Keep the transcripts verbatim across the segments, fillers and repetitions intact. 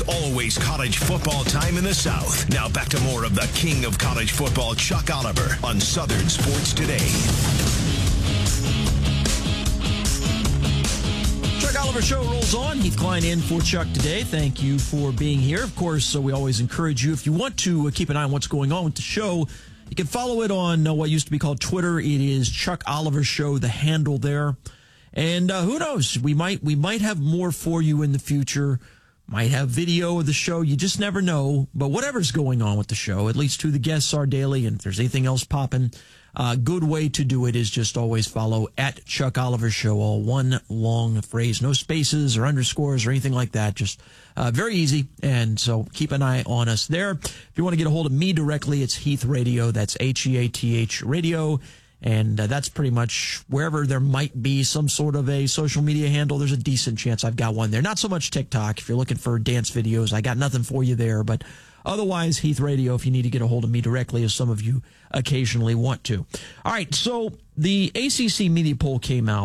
It's always college football time in the South. Now back to more of the king of college football, Chuck Oliver, on Southern Sports Today. Chuck Oliver Show rolls on. Heath Klein in for Chuck today. Thank you for being here. Of course, so we always encourage you, if you want to keep an eye on what's going on with the show, you can follow it on uh, what used to be called Twitter. It is Chuck Oliver Show, the handle there. And uh, who knows? We might we might have more for you in the future. Might have video of the show. You just never know. But whatever's going on with the show, at least who the guests are daily, and if there's anything else popping, a uh, good way to do it is just always follow at Chuck Oliver Show, all one long phrase, no spaces or underscores or anything like that. Just uh, very easy. And so keep an eye on us there. If you want to get a hold of me directly, it's Heath Radio. That's H E A T H Radio. And uh, that's pretty much wherever there might be some sort of a social media handle, there's a decent chance I've got one there. Not so much TikTok. If you're looking for dance videos, I got nothing for you there. But otherwise, Heath Radio, if you need to get a hold of me directly, as some of you occasionally want to. All right, so the A C C media poll came out,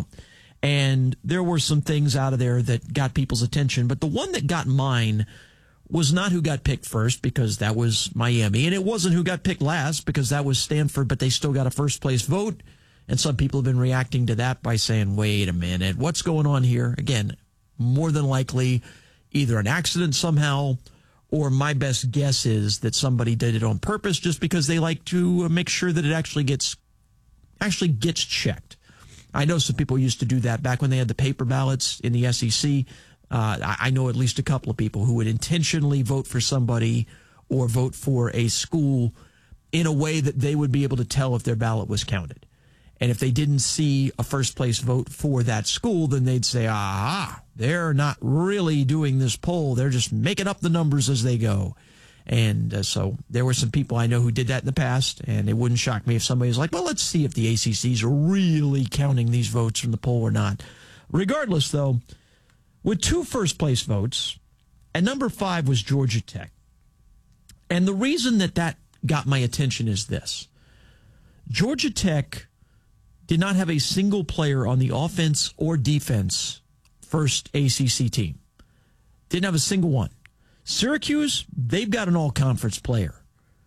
and there were some things out of there that got people's attention. But the one that got mine was not who got picked first, because that was Miami, and it wasn't who got picked last, because that was Stanford, but they still got a first-place vote. And some people have been reacting to that by saying, wait a minute, what's going on here? Again, more than likely either an accident somehow, or my best guess is that somebody did it on purpose just because they like to make sure that it actually gets actually gets checked. I know some people used to do that back when they had the paper ballots in the S E C. Uh, I know at least a couple of people who would intentionally vote for somebody or vote for a school in a way that they would be able to tell if their ballot was counted. And if they didn't see a first place vote for that school, then they'd say, ah, they're not really doing this poll. They're just making up the numbers as they go. And uh, so there were some people I know who did that in the past, and it wouldn't shock me if somebody was like, well, let's see if the A C Cs are really counting these votes from the poll or not. Regardless, though, with two first-place votes, and number five was Georgia Tech. And the reason that that got my attention is this. Georgia Tech did not have a single player on the offense or defense first A C C team. Didn't have a single one. Syracuse, they've got an all-conference player.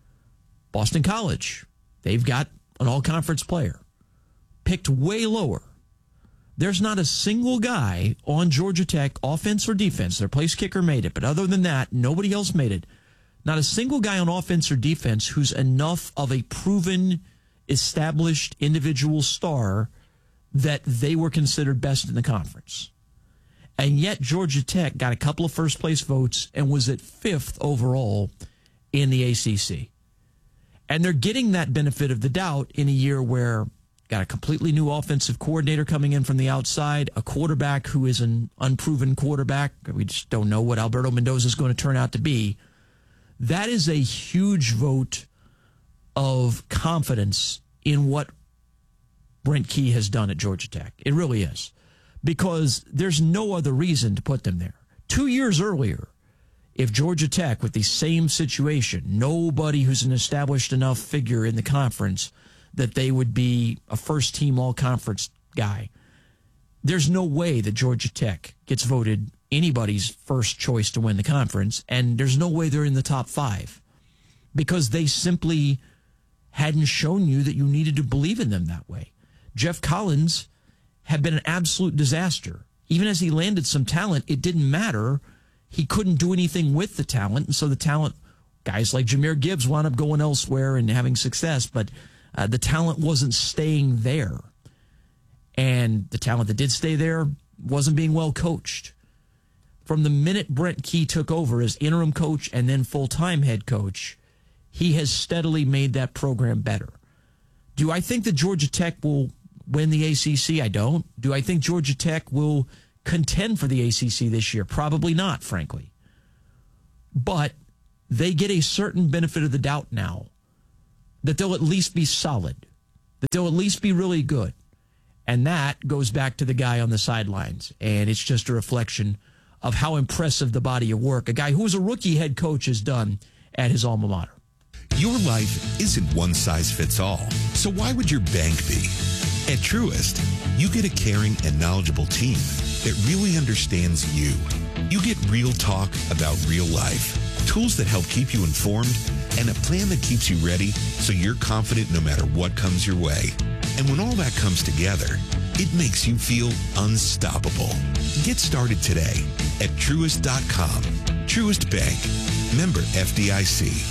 Boston College, they've got an all-conference player. Picked way lower. There's not a single guy on Georgia Tech, offense or defense. Their place kicker made it, but other than that, nobody else made it. Not a single guy on offense or defense who's enough of a proven, established individual star that they were considered best in the conference. And yet Georgia Tech got a couple of first-place votes and was at fifth overall in the A C C. And they're getting that benefit of the doubt in a year where got a completely new offensive coordinator coming in from the outside, a quarterback who is an unproven quarterback. We just don't know what Alberto Mendoza is going to turn out to be. That is a huge vote of confidence in what Brent Key has done at Georgia Tech. It really is. Because there's no other reason to put them there. Two years earlier, if Georgia Tech, with the same situation, nobody who's an established enough figure in the conference that they would be a first-team all-conference guy, there's no way that Georgia Tech gets voted anybody's first choice to win the conference, and there's no way they're in the top five because they simply hadn't shown you that you needed to believe in them that way. Jeff Collins had been an absolute disaster. Even as he landed some talent, it didn't matter. He couldn't do anything with the talent, and so the talent, guys like Jahmyr Gibbs wound up going elsewhere and having success, but uh, the talent wasn't staying there. And the talent that did stay there wasn't being well coached. From the minute Brent Key took over as interim coach and then full-time head coach, he has steadily made that program better. Do I think that Georgia Tech will win the A C C? I don't. Do I think Georgia Tech will contend for the A C C this year? Probably not, frankly. But they get a certain benefit of the doubt now that they'll at least be solid, that they'll at least be really good. And that goes back to the guy on the sidelines. And it's just a reflection of how impressive the body of work a guy who was a rookie head coach has done at his alma mater. Your life isn't one size fits all. So why would your bank be? At Truist, you get a caring and knowledgeable team that really understands you. You get real talk about real life, tools that help keep you informed, and a plan that keeps you ready so you're confident no matter what comes your way. And when all that comes together, it makes you feel unstoppable. Get started today at Truist dot com. Truist Bank. Member F D I C.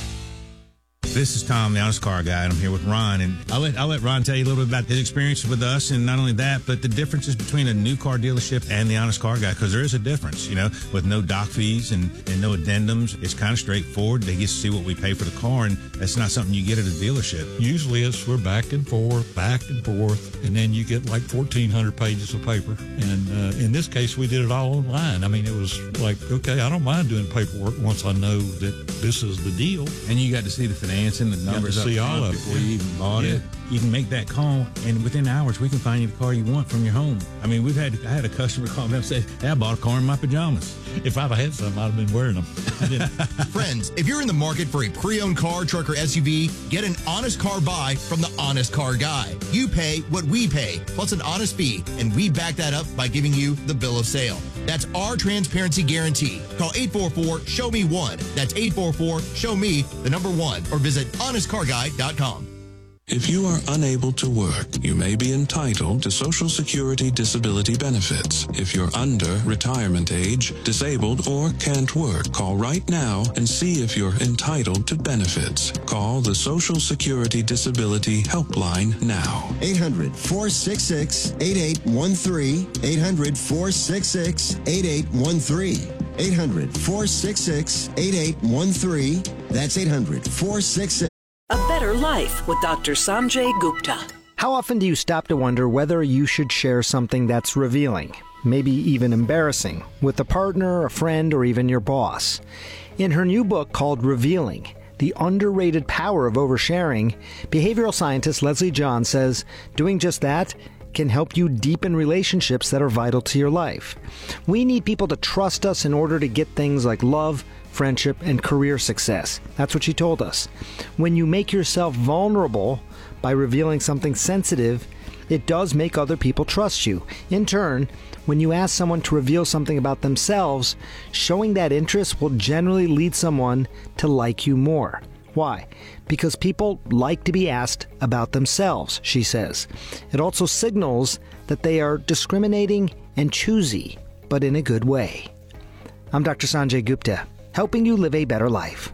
This is Tom, the Honest Car Guy, and I'm here with Ron. And I'll let, I'll let Ron tell you a little bit about his experience with us, and not only that, but the differences between a new car dealership and the Honest Car Guy, because there is a difference, you know, with no doc fees and, and no addendums. It's kind of straightforward. They get to see what we pay for the car, and that's not something you get at a dealership. Usually it's we're back and forth, back and forth, and then you get like fourteen hundred pages of paper. And uh, in this case, we did it all online. I mean, it was like, okay, I don't mind doing paperwork once I know that this is the deal. And you got to see the finance and the numbers to see up all of it before you even bought yeah. it. You can make that call, and within hours, we can find you the car you want from your home. I mean, we've had I had a customer call me up and say, hey, I bought a car in my pajamas. If I'd have had some, I'd have been wearing them. Friends, if you're in the market for a pre-owned car, truck, or S U V, get an honest car buy from the Honest Car Guy. You pay what we pay, plus an honest fee, and we back that up by giving you the bill of sale. That's our transparency guarantee. Call eight four four, show me one. That's eight four four, show me the number one, or visit honest car guy dot com. If you are unable to work, you may be entitled to Social Security disability benefits. If you're under retirement age, disabled, or can't work, call right now and see if you're entitled to benefits. Call the Social Security Disability Helpline now. eight hundred, four six six, eight eight one three. eight hundred, four six six, eight eight one three. eight hundred, four six six, eight eight one three. That's eight hundred, four six six. A Better Life with Doctor Sanjay Gupta. How often do you stop to wonder whether you should share something that's revealing, maybe even embarrassing, with a partner, a friend, or even your boss? In her new book called Revealing, The Underrated Power of Oversharing, behavioral scientist Leslie John says doing just that can help you deepen relationships that are vital to your life. We need people to trust us in order to get things like love, friendship, and career success. That's what she told us. When you make yourself vulnerable by revealing something sensitive, it does make other people trust you. In turn, when you ask someone to reveal something about themselves, showing that interest will generally lead someone to like you more. Why? Because people like to be asked about themselves, she says. It also signals that they are discriminating and choosy, but in a good way. I'm Doctor Sanjay Gupta, helping you live a better life.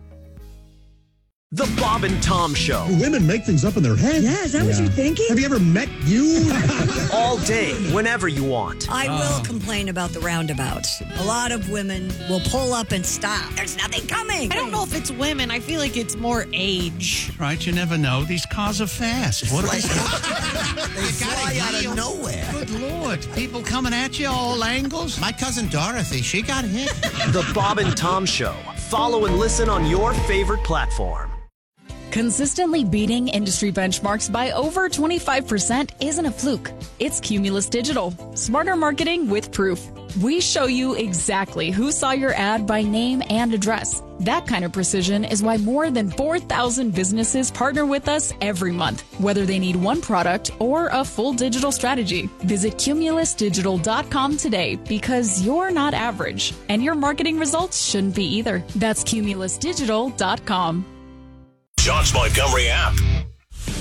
The Bob and Tom Show. Women make things up in their head. Yeah, is that yeah. what you're thinking? Have you ever met you? All day, whenever you want. I oh. will complain about the roundabouts. A lot of women will pull up and stop. There's nothing coming. I don't know if it's women. I feel like it's more age. Right, you never know. These cars are fast. What are they? They fly out of nowhere. Good Lord. People coming at you all angles. My cousin Dorothy, she got hit. The Bob and Tom Show. Follow and listen on your favorite platform. Consistently beating industry benchmarks by over twenty-five percent isn't a fluke. It's Cumulus Digital. Smarter marketing with proof. We show you exactly who saw your ad by name and address. That kind of precision is why more than four thousand businesses partner with us every month, whether they need one product or a full digital strategy. Visit Cumulus Digital dot com today because you're not average, and your marketing results shouldn't be either. That's Cumulus Digital dot com. Johns Montgomery app.